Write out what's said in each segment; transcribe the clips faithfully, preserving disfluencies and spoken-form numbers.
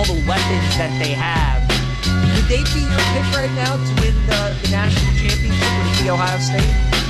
the weapons that they have. Would they be your pick right now to win the, the national championship with the Ohio State?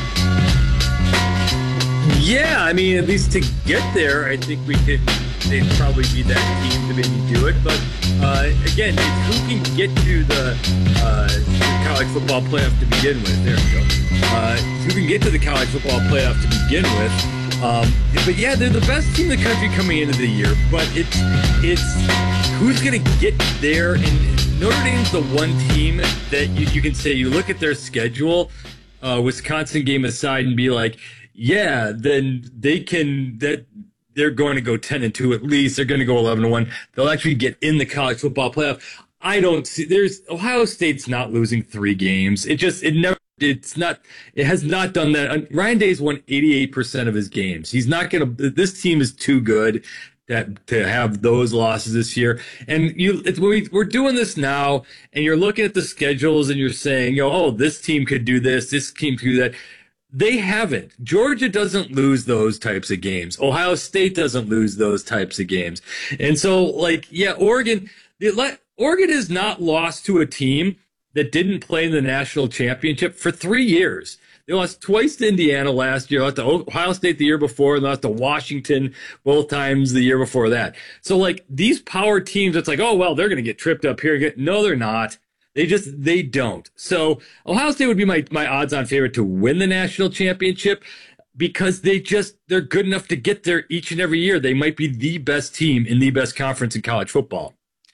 Yeah, I mean, at least to get there, I think we could. They'd probably be that team to maybe do it. But uh, again, it's who can get to the, uh, the college football playoff to begin with. There we go. Uh, who can get to the college football playoff to begin with? Um, but yeah, they're the best team in the country coming into the year. But it's it's who's going to get there. And Notre Dame's the one team that you, you can say you look at their schedule, uh, Wisconsin game aside, and be like, yeah, then they can that. They're going to go ten and two at least. They're going to go eleven and one. They'll actually get in the college football playoff. I don't see there's Ohio State's not losing three games. It just it never it's not it has not done that. Ryan Day's won eighty-eight percent of his games. He's not going to this team is too good that to have those losses this year. And you it's, we, we're doing this now and you're looking at the schedules and you're saying, you know, oh, this team could do this, this team could do that. They haven't. Georgia doesn't lose those types of games. Ohio State doesn't lose those types of games. And so, like, yeah, Oregon, the, Oregon has not lost to a team that didn't play in the national championship for three years. They lost twice to Indiana last year, lost to Ohio State the year before, and lost to Washington both times the year before that. So, like, these power teams, it's like, oh, well, they're going to get tripped up here. No, they're not. They just, they don't. So Ohio State would be my, my odds-on favorite to win the national championship because they just, they're good enough to get there each and every year. They might be the best team in the best conference in college football.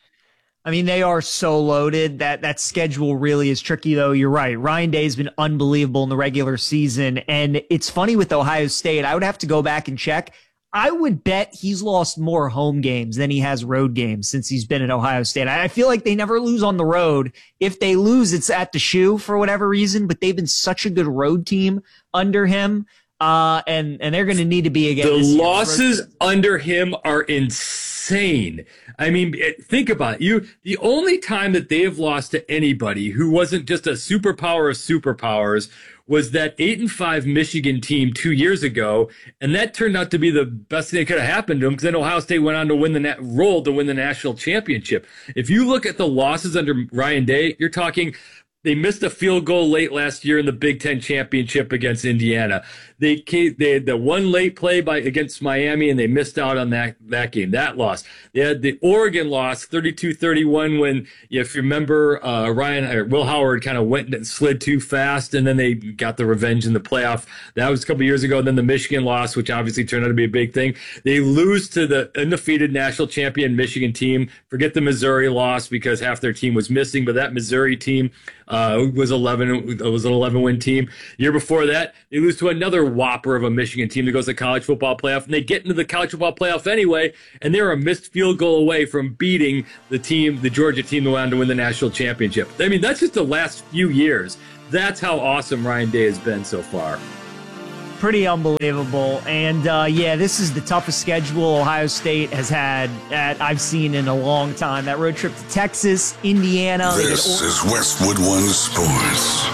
I mean, they are so loaded. That that schedule really is tricky, though. You're right. Ryan Day's been unbelievable in the regular season. And it's funny with Ohio State. I would have to go back and check. I would bet he's lost more home games than he has road games since he's been at Ohio State. I feel like they never lose on the road. If they lose, it's at the shoe for whatever reason, but they've been such a good road team under him. Uh, and, and they're going to need to be again. The losses under him are insane. I mean, think about it. You, the only time that they have lost to anybody who wasn't just a superpower of superpowers was that eight and five Michigan team two years ago, and that turned out to be the best thing that could have happened to them because then Ohio State went on to win the na- roll to win the national championship. If you look at the losses under Ryan Day, you're talking they missed a field goal late last year in the Big Ten championship against Indiana. They they had the one late play by against Miami, and they missed out on that, that game, that loss. They had the Oregon loss, thirty-two thirty-one, when, if you remember, uh, Ryan or Will Howard kind of went and slid too fast, and then they got the revenge in the playoff. That was a couple years ago. And then the Michigan loss, which obviously turned out to be a big thing. They lose to the undefeated national champion Michigan team. Forget the Missouri loss because half their team was missing, but that Missouri team uh, was eleven. It was an eleven win team. The year before that, they lose to another whopper of a Michigan team that goes to the college football playoff, and they get into the college football playoff anyway, and they're a missed field goal away from beating the team, the Georgia team that went on to win the national championship. I mean, that's just the last few years. That's how awesome Ryan Day has been so far. Pretty unbelievable. And, uh, yeah, this is the toughest schedule Ohio State has had that I've seen in a long time. That road trip to Texas, Indiana. This is Westwood One Sports.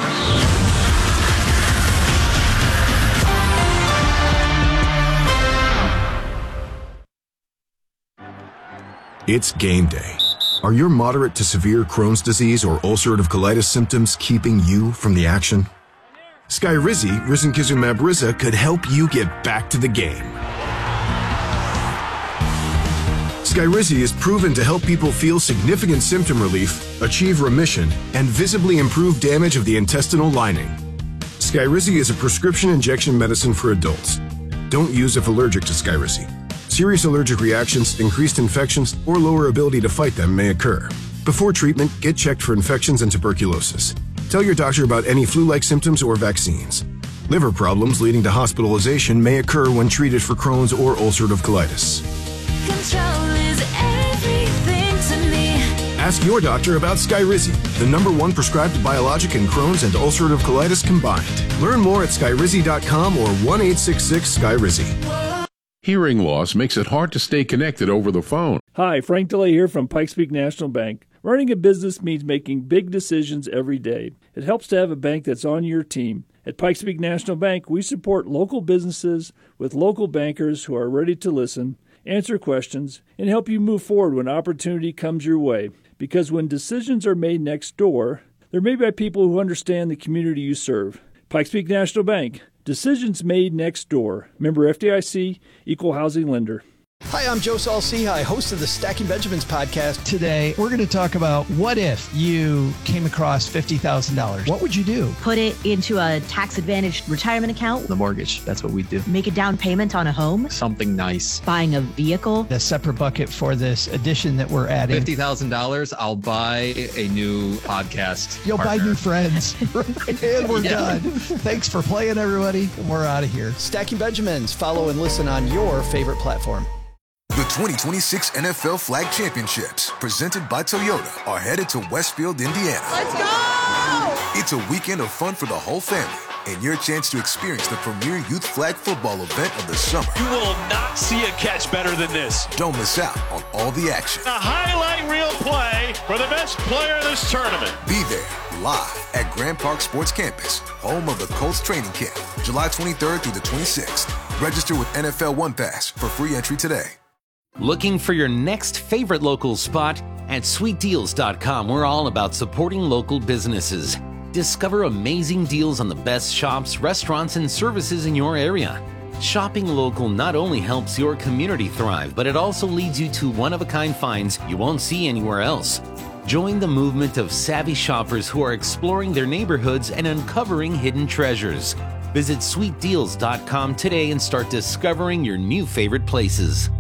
It's game day. Are your moderate to severe Crohn's disease or ulcerative colitis symptoms keeping you from the action? Skyrizi, risankizumab Riza, could help you get back to the game. Skyrizi is proven to help people feel significant symptom relief, achieve remission, and visibly improve damage of the intestinal lining. Skyrizi is a prescription injection medicine for adults. Don't use if allergic to Skyrizi. Serious allergic reactions, increased infections, or lower ability to fight them may occur. Before treatment, get checked for infections and tuberculosis. Tell your doctor about any flu-like symptoms or vaccines. Liver problems leading to hospitalization may occur when treated for Crohn's or ulcerative colitis. Control is everything to me. Ask your doctor about Skyrizi, the number one prescribed biologic in Crohn's and ulcerative colitis combined. Learn more at skyrizi dot com or one eight six six Skyrizi. Hearing loss makes it hard to stay connected over the phone. Hi, Frank DeLay here from Pikes Peak National Bank. Running a business means making big decisions every day. It helps to have a bank that's on your team. At Pikes Peak National Bank, we support local businesses with local bankers who are ready to listen answer questions, and help you move forward when opportunity comes your way. Because when decisions are made next door, they're made by people who understand the community you serve. Pikes Peak National Bank. Decisions made next door. Member F D I C, Equal Housing Lender. Hi, I'm Joe Saul-Sehy, host of the Stacking Benjamins podcast. Today, we're going to talk about what if you came across fifty thousand dollars. What would you do? Put it into a tax-advantaged retirement account. The mortgage, that's what we do. Make a down payment on a home. Something nice. Buying a vehicle. The separate bucket for this addition that we're adding. fifty thousand dollars, I'll buy a new podcast You'll partner. buy new friends. And we're Yeah. done. Thanks for playing, everybody. We're out of here. Stacking Benjamins. Follow and listen on your favorite platform. The twenty twenty-six N F L Flag Championships, presented by Toyota, are headed to Westfield, Indiana. Let's go! It's a weekend of fun for the whole family and your chance to experience the premier youth flag football event of the summer. You will not see a catch better than this. Don't miss out on all the action. A highlight reel play for the best player in this tournament. Be there live at Grand Park Sports Campus, home of the Colts training camp, July twenty-third through the twenty-sixth. Register with N F L One Pass for free entry today. Looking for your next favorite local spot? At sweet deals dot com, we're all about supporting local businesses. Discover amazing deals on the best shops, restaurants, and services in your area. Shopping local not only helps your community thrive, but it also leads you to one-of-a-kind finds you won't see anywhere else. Join the movement of savvy shoppers who are exploring their neighborhoods and uncovering hidden treasures. Visit sweet deals dot com today and start discovering your new favorite places.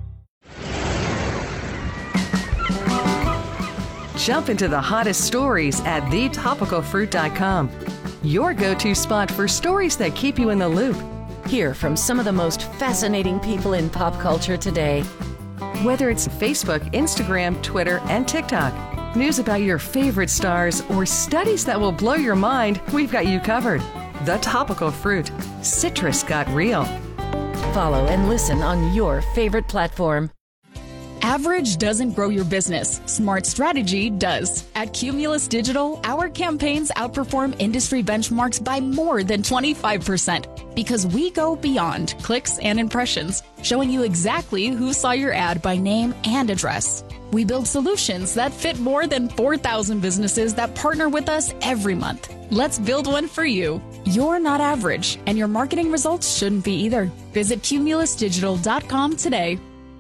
Jump into the hottest stories at the topical fruit dot com. Your go-to spot for stories that keep you in the loop. Hear from some of the most fascinating people in pop culture today. Whether it's Facebook, Instagram, Twitter, and TikTok, news about your favorite stars, or studies that will blow your mind, we've got you covered. The Topical Fruit. Citrus got real. Follow and listen on your favorite platform. Average doesn't grow your business. Smart strategy does. At Cumulus Digital, our campaigns outperform industry benchmarks by more than twenty-five percent because we go beyond clicks and impressions, showing you exactly who saw your ad by name and address. We build solutions that fit more than four thousand businesses that partner with us every month. Let's build one for you. You're not average, and your marketing results shouldn't be either. Visit cumulus digital dot com today.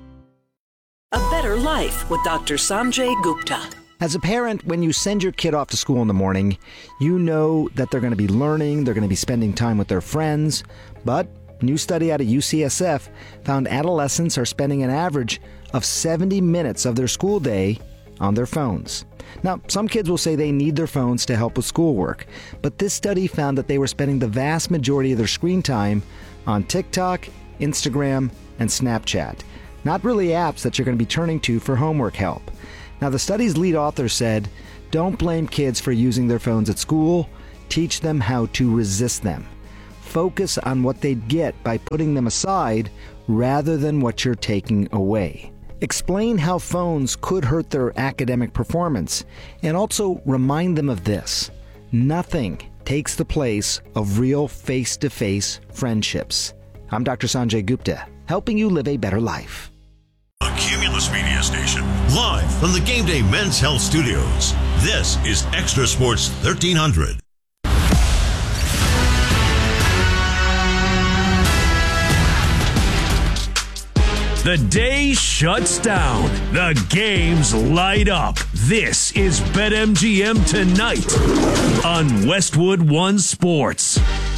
A Better Life with Doctor Sanjay Gupta. As a parent, when you send your kid off to school in the morning, you know that they're going to be learning, they're going to be spending time with their friends. But a new study out of U C S F found adolescents are spending an average of seventy minutes of their school day on their phones. Now, some kids will say they need their phones to help with schoolwork, but this study found that they were spending the vast majority of their screen time on TikTok, Instagram, and Snapchat. Not really apps that you're going to be turning to for homework help. Now, the study's lead author said, don't blame kids for using their phones at school. Teach them how to resist them. Focus on what they'd get by putting them aside rather than what you're taking away. Explain how phones could hurt their academic performance, and also remind them of this. Nothing takes the place of real face-to-face friendships. I'm Doctor Sanjay Gupta, helping you live a better life. A Cumulus Media Station, live from the Game Day Men's Health Studios. This is Extra Sports thirteen hundred. The day shuts down. The games light up. This is BetMGM Tonight on Westwood One Sports.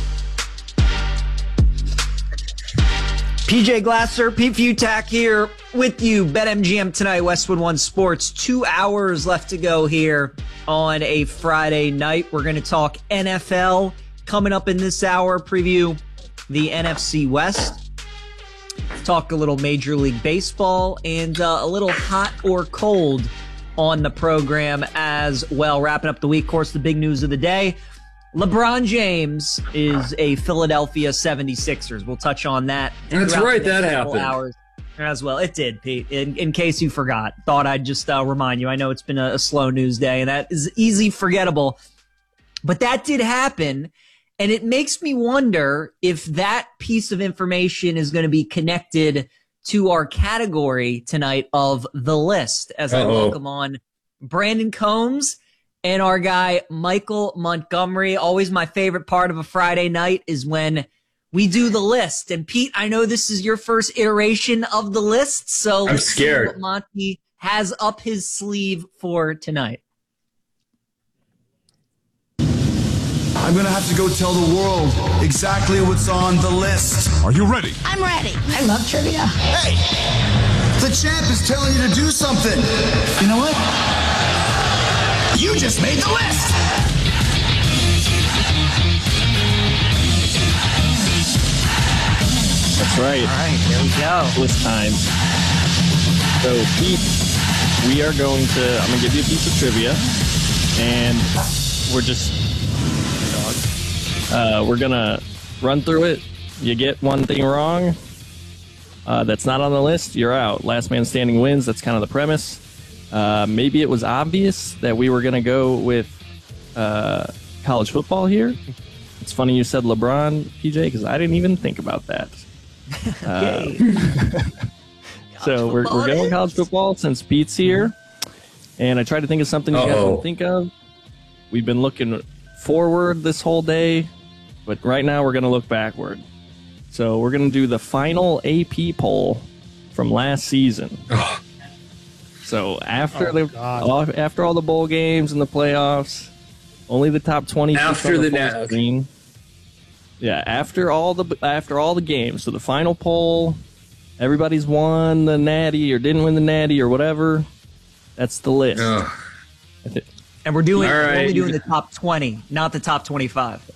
P J Glasser, Pete Futak here with you. BetMGM Tonight, Westwood One Sports. Two hours left to go here on a Friday night. We're going to talk N F L coming up in this hour, preview the N F C West. Talk a little Major League Baseball and uh, a little hot or cold on the program as well. Wrapping up the week, of course, the big news of the day. LeBron James is a Philadelphia seventy-sixers. We'll touch on that. That's right, that happened. Hours as well. It did, Pete. In, in case you forgot, thought I'd just uh, remind you. I know it's been a, a slow news day, and that is easy forgettable. But that did happen, and it makes me wonder if that piece of information is going to be connected to our category tonight of The List as I Uh-oh. welcome on Brandon Combs and our guy Michael Montgomery. Always my favorite part of a Friday night is when we do The List. And Pete, I know this is your first iteration of The List, so I'm let's scared. see what Monty has up his sleeve for tonight. I'm gonna have to go tell the world exactly what's on the list. Are you ready? I'm ready. I love trivia. Hey, the champ is telling you to do something. You know what? You just made the list. That's right. All right, here we go. List time. So, Pete, we are going to, I'm going to give you a piece of trivia, and we're just, uh, we're going to run through it. You get one thing wrong uh, that's not on the list, you're out. Last man standing wins. That's kind of the premise. Uh, maybe it was obvious that we were going to go with uh, college football here. It's funny you said LeBron, P J, because I didn't even think about that. Uh, so we're, we're going college football since Pete's here, and I tried to think of something you guys Uh-oh. can think of. We've been looking forward this whole day, but right now we're going to look backward. So we're going to do the final A P poll from last season. So after Oh, the God. all, after all the bowl games and the playoffs, only the top twenty After on the full na- screen. Yeah, after all the after all the games, so the final poll, everybody's won the Natty or didn't win the Natty or whatever. That's the list. And we're doing All we're right. only doing the top twenty, not the top twenty-five.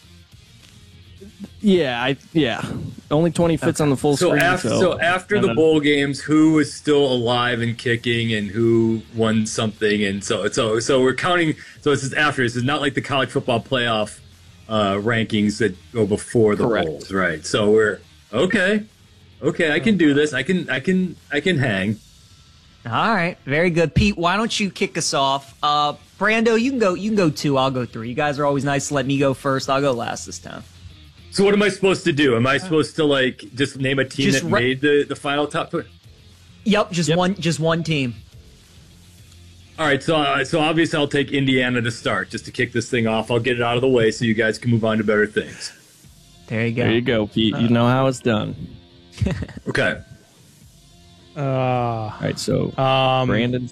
Yeah, I yeah, only twenty fits on the full So screen. after, so after and the then- bowl games, who was still alive and kicking, and who won something, and so so so we're counting. So this is after. This is not like the college football playoff uh, rankings that go before the Correct. bowls, right? So we're okay, okay. I can do this. I can I can I can hang. All right, very good, Pete. Why don't you kick us off? Uh, Brando, you can go. You can go two. I'll go three. You guys are always nice to let me go first. I'll go last this time. So what am I supposed to do? Am I supposed to like just name a team Just that re- made the, the final top? twenty? Yep, just one. Just one team. All right, so uh, so obviously I'll take Indiana to start, just to kick this thing off. I'll get it out of the way so you guys can move on to better things. There you go. There you go, Pete. You know how it's done. Okay. Uh, All right, so um, Brandon.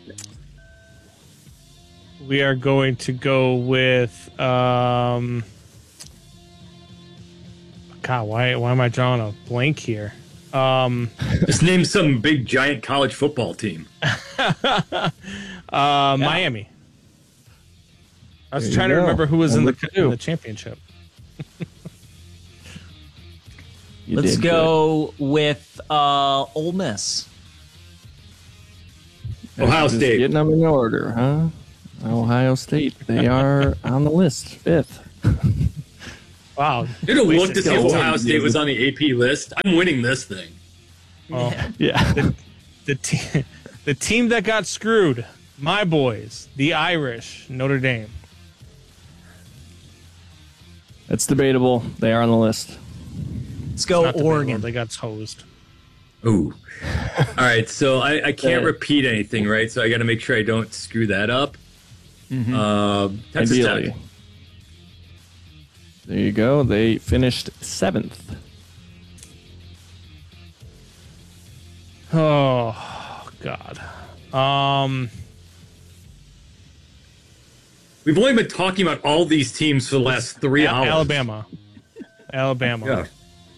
we are going to go with. Um, God, why why am I drawing a blank here? Um, Just name some big giant college football team. uh, Miami. I was There you trying to go. remember who was in the, Number two. in the championship. You Let's did go with uh, Ole Miss. good. Ohio Just State. Getting them in order, huh? Ohio State. They are on the list, fifth. Wow. You know, look to see if Go. Ohio State was on the A P list. I'm winning this thing. Oh, Yeah. the, the, te- the team that got screwed, my boys, the Irish, Notre Dame. That's debatable. They are on the list. Let's go Not debatable. Oregon. They got hosed. Ooh. All right, so I, I can't Uh, repeat anything, right? So I got to make sure I don't screw that up. Uh, Texas Ideally. Tech. There you go. They finished seventh. Oh, God. Um, We've only been talking about all these teams for the last three Al- hours. Alabama. Alabama. Yeah.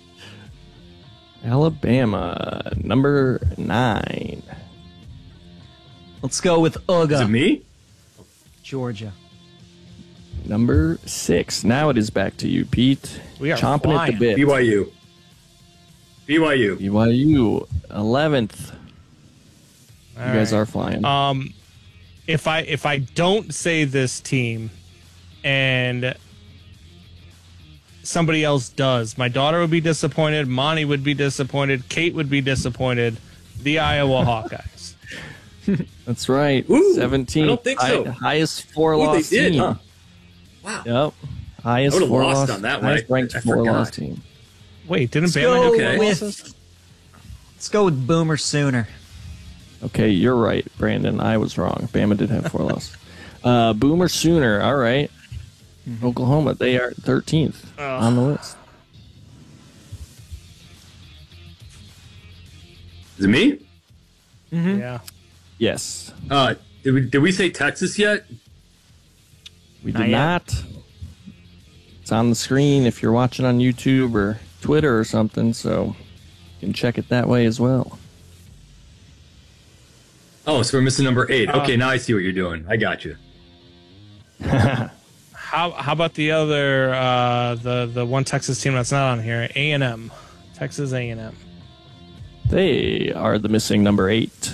Alabama, number nine. Let's go with Uga. Is it me? Georgia. Number six. Now it is back to you, Pete. We are chomping at the flying. bit. B Y U. B Y U. B Y U, eleventh. You All guys right. are flying. Um, if I if I don't say this team, and somebody else does, my daughter would be disappointed. Monty would be disappointed. Kate would be disappointed. The Iowa Hawkeyes. That's right. Ooh, seventeenth. I don't think so. Hi- highest four Ooh, loss they did, team. huh? Wow. Yep. Highest I would've four lost loss, on that one. highest I- ranked I four forgot. loss team. Wait, didn't Let's Bama go have Okay. four with losses? Let's go with Boomer Sooner. Okay, you're right, Brandon. I was wrong. Bama did have four losses. Uh, Boomer Sooner. All right. Mm-hmm. Oklahoma. They are thirteenth oh. on the list. Is it me? Mm-hmm. Yeah. Yes. Uh, did we did we say Texas yet? We Not did yet. not. It's on the screen if you're watching on YouTube or Twitter or something, so you can check it that way as well. Oh, so we're missing number eight. Uh, Okay, now I see what you're doing. I got you. How how about the other uh, the the one Texas team that's not on here? A and M, Texas A and M. They are the missing number eight.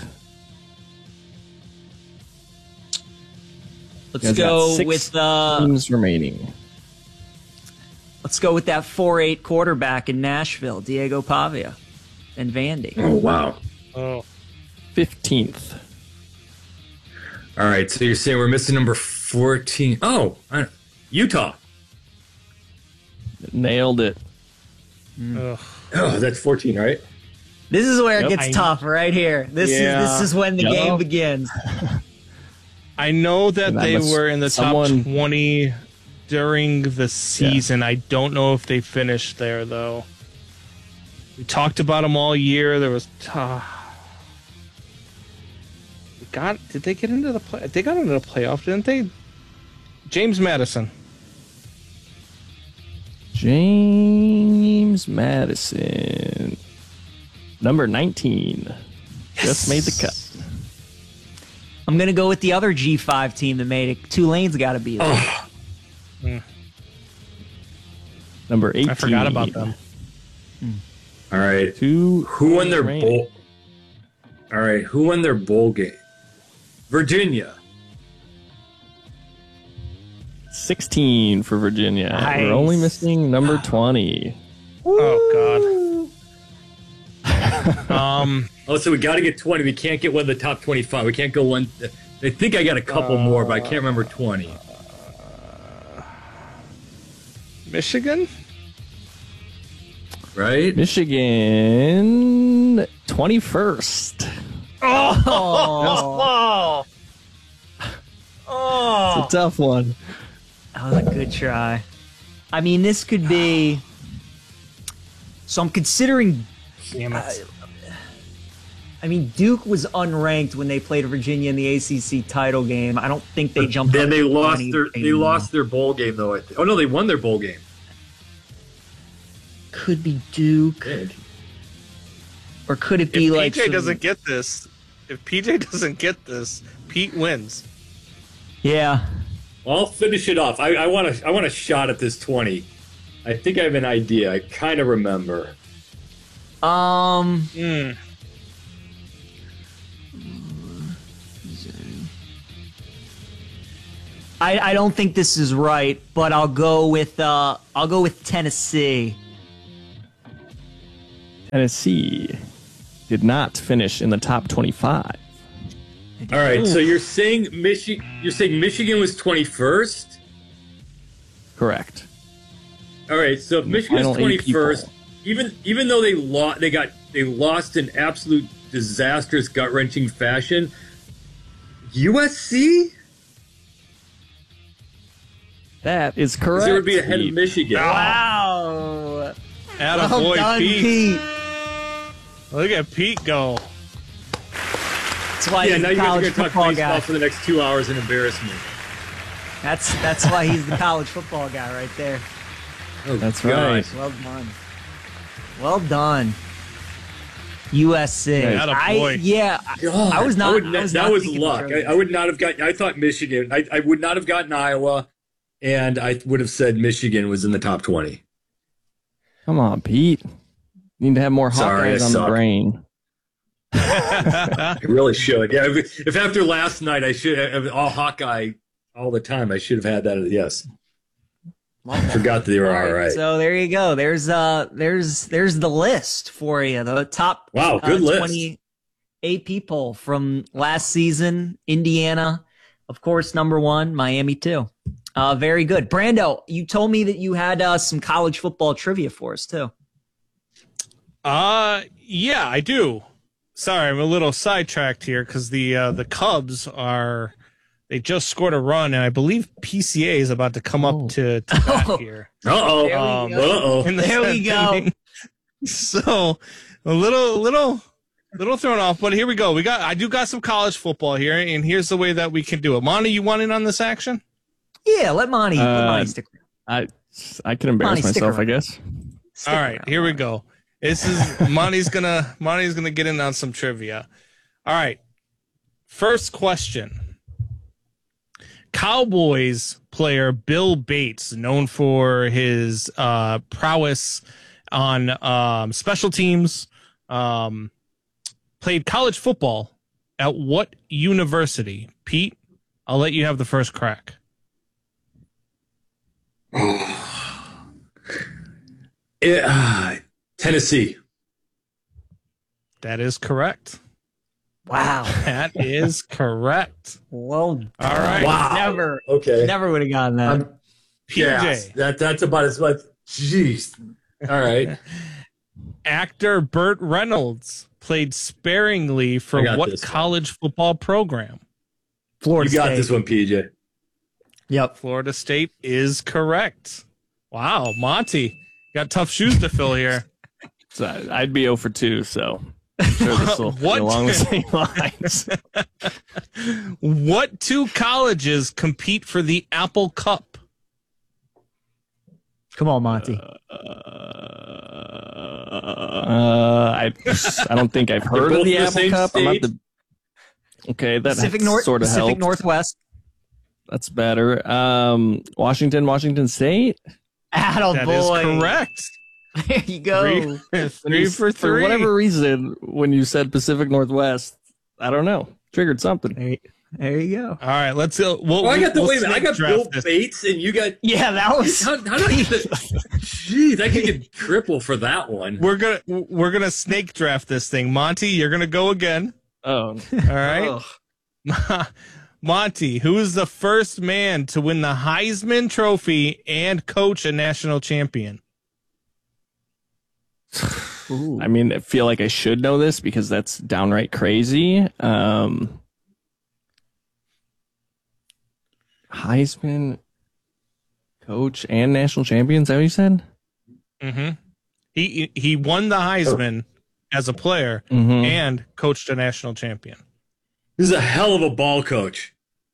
Let's go with uh, teams remaining. Let's go with that four eight quarterback in Nashville, Diego Pavia and Vandy. Oh wow. Oh. fifteenth. All right, so you're saying we're missing number fourteen. Oh, I, Utah. Nailed it. Ugh. Oh, that's fourteen, right? This is where Yep. it gets I- tough right here. This Yeah. is this is when the Yep. game begins. I know that And that they must- were in the someone- top twenty during the season. I don't know if they finished there, though. We talked about them all year. There was... Uh, we got... Did they get into the play? They got into the playoff, didn't they? James Madison. James Madison. Number nineteen. Just made the cut. I'm gonna go with the other G five team that made it. Tulane's got to be there. Oh, Mm. Number eighteen. I forgot about them. all right. Two. Who won their remaining. bowl? All right, who won their bowl game? Virginia. sixteen for Virginia. Nice. We're only missing number twenty. Oh, God. um... Oh, so we got to get twenty. We can't get one of the top twenty-five. We can't go one. I think I got a couple uh, more, but I can't remember twenty. Michigan? Right? Michigan, twenty-first. Oh, oh, It's a tough one. that was a good try. I mean, this could be. So I'm considering. Damn it. Uh, I mean, Duke was unranked when they played Virginia in the A C C title game. I don't think they jumped. Then up they to lost twenty their they anymore. lost their bowl game though. I think. Oh no, they won their bowl game. Could be Duke, or could it be if like P J some- doesn't get this, if P J doesn't get this, Pete wins. Yeah, I'll finish it off. I, I want to I want a shot at this twenty. I think I have an idea. I kind of remember. Um. Mm. I, I don't think this is right, but I'll go with uh I'll go with Tennessee. Tennessee did not finish in the top twenty-five. All right, so you're saying Michigan? You're saying Michigan was twenty-first? Correct. All right, so if Michigan was Final eight twenty-first, people. even even though they lost, they got they lost in absolute disastrous, gut wrenching fashion. U S C? That is correct. They would be ahead of Michigan. Wow! Atta Well boy, done, Pete. Pete. Look at Pete go. That's why Yeah, he's now the you guys are college going to talk football baseball guy. for the next two hours and embarrass me. That's that's why he's the college football guy right there. Oh, That's God. right. Well done. Well done. U S C. Atta I boy. yeah. God, I was not. I would I not- was that not was thinking luck. the I, I would not have gotten. I thought Michigan. I, I would not have gotten Iowa, and I would have said Michigan was in the top twenty. Come on, Pete. You need to have more Sorry, I Hawkeyes on suck. the brain. I really should. Yeah, if, if after last night I should have all Hawkeye all the time, I should have had that. Yes, forgot that they were all right. So there you go. There's uh there's there's the list for you. The top Wow, good uh, list. twenty A P poll from last season. Indiana, of course, number one. Miami too. Uh, very good. Brando, you told me that you had uh, some college football trivia for us too. Uh, yeah, I do. Sorry, I'm a little sidetracked here because the uh, the Cubs are they just scored a run, and I believe P C A is about to come up to, to bat here. Uh-oh. Um, Uh-oh. in the There we go. inning. So a little, little, little thrown off, but here we go. We got I do got some college football here, and here's the way that we can do it. Monty, you want in on this action? Yeah, let Monty, let Uh, Monty stick. I I can embarrass Monty, stick myself, I around. guess. All right, here we go. This is Monty's gonna Monty's gonna get in on some trivia. All right, first question. Cowboys player Bill Bates, known for his uh, prowess on um, special teams, um, played college football at what university? Pete, I'll let you have the first crack. Yeah, uh, Tennessee. That is correct. Wow. That is correct. Well done. All right. Wow. Never, Okay. never would have gotten that. I'm, P J. yeah, that, that's about as much. Jeez. All right. Actor Burt Reynolds played sparingly I for got what this. college football program? Florida You got State. this one, P J. Yep. Florida State is correct. Wow, Monty, got tough shoes to fill here. So I'd be zero for two, so I'm sure this will be What? along the same lines. What two colleges compete for the Apple Cup? Come on, Monty. Uh, I I don't think I've heard both of the in the Apple same Cup. I'm not state? the okay. That Pacific North, sort of Pacific helped. Northwest. That's better. Um, Washington, Washington State. Attaboy. That is correct. There you go. Three, three for three. For whatever reason, when you said Pacific Northwest, I don't know, triggered something. There, there you go. All right, let's go. We'll, Well, I got the we'll wait a minute. I snake got draft Bill this. Bates, and you got. Yeah, that was. How, how did I get the, Jeez, I could get triple for that one. We're gonna we're gonna snake draft this thing. Monty, you're gonna go again. Oh, All right. Monty, who is the first man to win the Heisman Trophy and coach a national champion? I mean, I feel like I should know this because that's downright crazy. Um, Heisman, coach, and national champion. Is that what you said? Mm-hmm. He he won the Heisman as a player Mhm. and coached a national champion. This is a hell of a ball coach.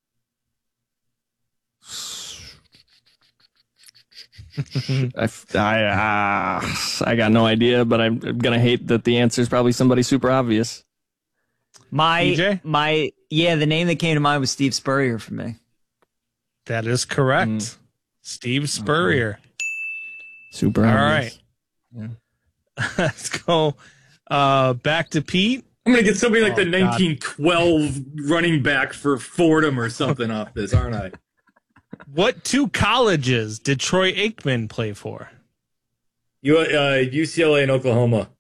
I, I, uh, I got no idea, but I'm, I'm gonna hate that the answer is probably somebody super obvious. My P J? my yeah, the name that came to mind was Steve Spurrier for me. That is correct. Mm. Steve Spurrier. Super All obvious. right. Let's go uh, back to Pete. I'm gonna get somebody like Oh, the God. nineteen twelve running back for Fordham or something off this, aren't I? What two colleges did Troy Aikman play for? You, uh, U C L A and Oklahoma.